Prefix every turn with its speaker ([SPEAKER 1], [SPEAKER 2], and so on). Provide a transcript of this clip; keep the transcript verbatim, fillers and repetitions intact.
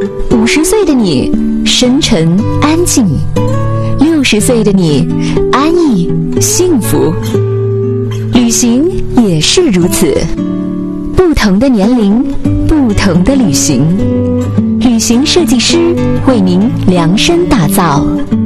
[SPEAKER 1] 五十岁的你深沉安静，六十岁的你安逸幸福。旅行也是如此，不同的年龄，不同的旅行。旅行设计师为您量身打造。